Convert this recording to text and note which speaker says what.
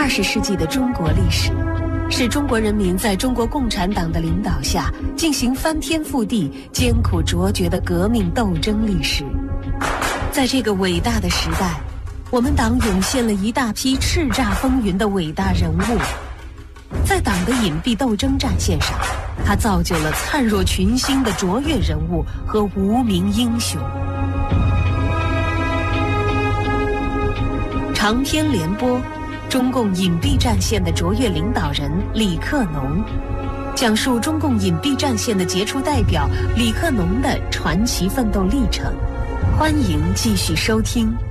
Speaker 1: 20世纪的中国历史，是中国人民在中国共产党的领导下进行翻天覆地、艰苦卓绝的革命斗争历史。在这个伟大的时代，我们党涌现了一大批叱咤风云的伟大人物。在党的隐蔽斗争战线上，他造就了灿若群星的卓越人物和无名英雄。长篇联播，中共隐蔽战线的卓越领导人李克农，讲述中共隐蔽战线的杰出代表李克农的传奇奋斗历程。欢迎继续收听。